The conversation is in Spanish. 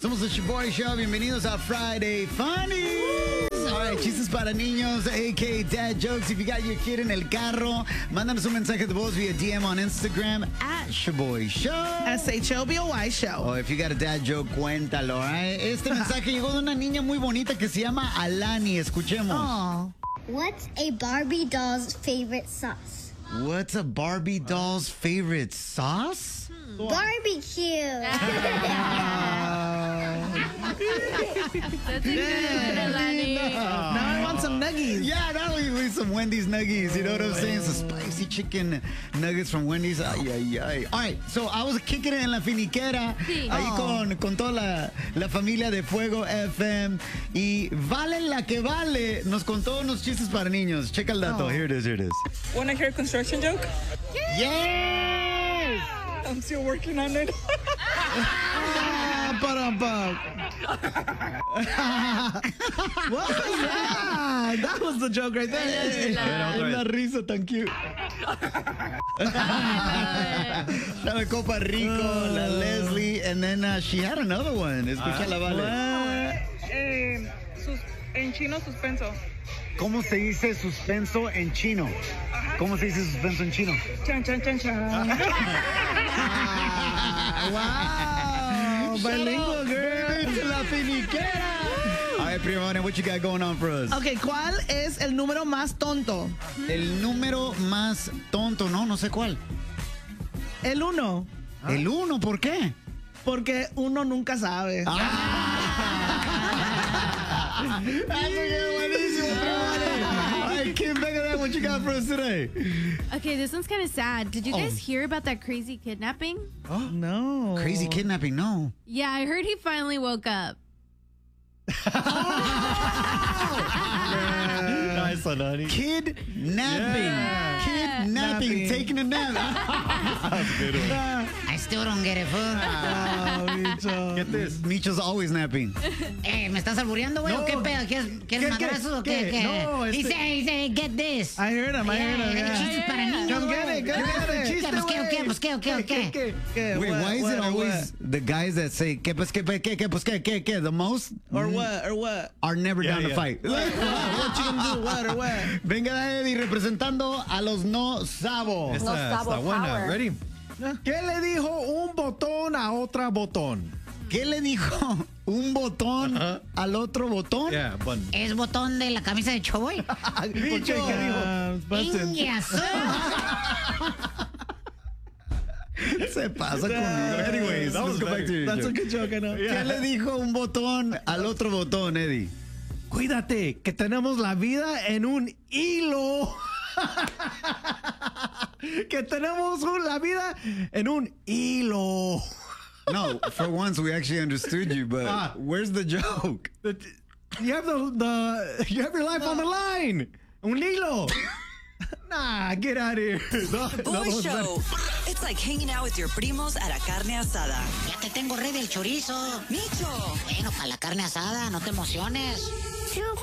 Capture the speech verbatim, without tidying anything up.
Somos el Shoboy Show. Bienvenidos a Friday Funnies. All right, chistes para niños, a k a. dad jokes. If you got your kid en el carro, mándanos un mensaje de voz via D M on Instagram at Shoboy Show. S H O B O Y Show. Oh, if you got a dad joke, cuéntalo. Right? Este mensaje llegó de una niña muy bonita que se llama Alani. Escuchemos. Oh. What's a Barbie doll's favorite sauce? What's a Barbie doll's favorite sauce? Barbecue. That's a good, Alani. Now I want some nuggies. Yeah, now we need some Wendy's nuggies. You know what I'm saying? Some spicy chicken nuggets from Wendy's. Ay, ay, ay. All right, so I was kicking it en la finiquera. Sí. Ahí Oh. con, con toda la, la familia de Fuego F M. Y Vale la que vale nos contó unos chistes para niños. Checa el dato. Oh. Here it is, here it is. Want to hear a construction joke? Yes! I'm still working on it. Ah, ba-dum-bum. What was that? That was the joke right there. Es la risa tan cute. La Copa Rico, la Leslie, and then uh, she had another one. Escucha la Vale. Eh, sus, en chino, suspenso. ¿Cómo se dice suspenso en chino? ¿Cómo se dice suspenso en chino? Chan, chan, chan, chan. Wow. Bilingual, girl. La finiquera. All right, Primona, what you got going on for us? Ok, ¿cuál es el número más tonto? El número más tonto, no, no sé cuál. El uno. El uno, ¿por qué? Porque uno nunca sabe. That's a buenísimo, Primona. All right, Kim, back at that, what you got for us today? Okay, this one's kind of sad. Did you guys Oh. hear about that crazy kidnapping? No. Crazy kidnapping, no. Yeah, I heard he finally woke up. Nice one, honey. Kidnapping. Yeah. Kidnapping. Napping. Taking a nap. That's a good one. I still don't get it, fool. Oh, bicho. Get this. Micho's always napping. Eh, ¿me estás albureando, güey? No. ¿O qué pedo? ¿Quieres, ¿quieres ¿Qué, qué, madrazos o qué? qué? qué? No, este- Dice, dice, get this. I heard him, I heard him. Yeah, Yeah. chistes para niños, Come güey. get it, come get it. ¿Qué, pues, qué, o qué, pues, qué, o qué, o qué? ¿Qué, qué? Wait, What, why is what, it or always the guys that say, que pues, que, pues, que, que, pues, que, que, que, the most What? Or what? Or what? are never Yeah, down to yeah. fight? What you gonna do? What or what? Venga, Eddie, representando a los no sabo. Esta está buena. Ready? ¿Qué le dijo un botón a otra botón? ¿Qué le dijo un botón Ajá. al otro botón? Yeah, button. ¿Es botón de la camisa de Choboy? Bicho. Uh, busted. Ingiazo. Se pasa conmigo. Anyways, that let's was go back better. to your That's a joke. good joke, I know. ¿Qué le dijo un botón al otro botón, Eddie? Cuídate, que tenemos la vida en un hilo. que tenemos un- la vida en un hilo. No, for once we actually understood you, but Ah. where's the joke? You have the, the you have your life on the line. Un hilo. Nah, get out of here. No, The Boy no, no, Show. It's like hanging out with your primos at a carne asada. Ya te tengo ready el chorizo. Micho, Bueno, para la carne asada, no te emociones. Two